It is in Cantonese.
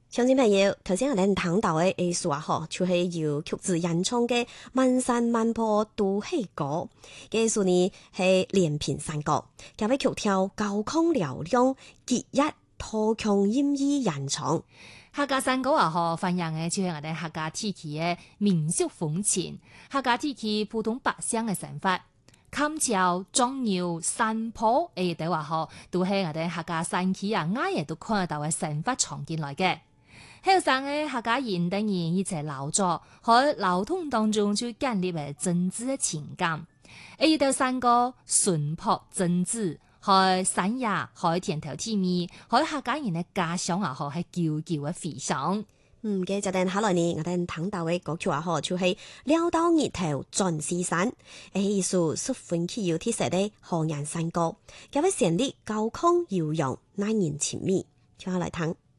鄉親朋友，頭先我哋聽到嘅藝術啊，嗬，就係由曲子演唱嘅《萬山萬坡都係歌》。藝術呢係連篇山歌，加位曲調高亢嘹亮，結一拖腔音意演唱。 客家山歌啊，嗬，反映嘅就係我哋客家地區嘅民俗風情，客家地區普通百姓嘅生活。砍柴、種牛、山坡，對話嗬，都係我哋客家山區啊，啱嘢都看得到嘅生活場景來嘅。後生嘅客家人等人一齊勞作，喺勞動當中就建立為真摯嘅情感。一條山歌淳樸真摯，喺山野、喺田頭地面，喺客家人嘅家鄉啊，嗬係久久嘅回響。 嘅就等下來呢，我哋聽到嘅歌曲啊，嗬，就係撩到日頭轉西山，藝術十分具有特色嘅河南山歌，加位旋律高亢悠揚，耐人尋味，聽下來聽。